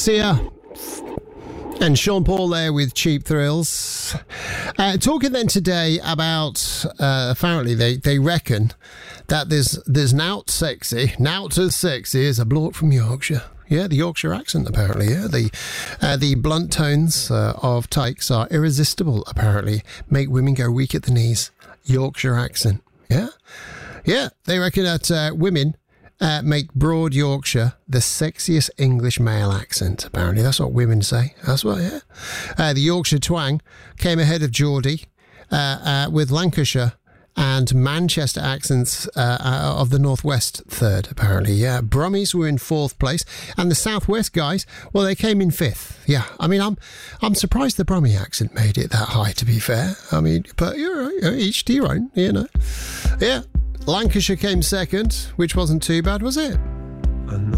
Sia and Sean Paul there with Cheap Thrills. Talking then today about, apparently they reckon that there's nowt as sexy as a bloke from Yorkshire. Yeah, the Yorkshire accent, apparently. Yeah, the blunt tones of Tykes are irresistible, apparently. Make women go weak at the knees. Yorkshire accent. Yeah? Yeah, they reckon that women make broad Yorkshire the sexiest English male accent, apparently. That's what women say. That's what, yeah. The Yorkshire twang came ahead of Geordie with Lancashire and Manchester accents of the Northwest third, apparently. Yeah, Brummies were in fourth place, and the Southwest guys, well, they came in fifth. Yeah, I mean, I'm surprised the Brummie accent made it that high, to be fair. I mean, but you're right, each to your own, you know. Yeah, Lancashire came second, which wasn't too bad, was it?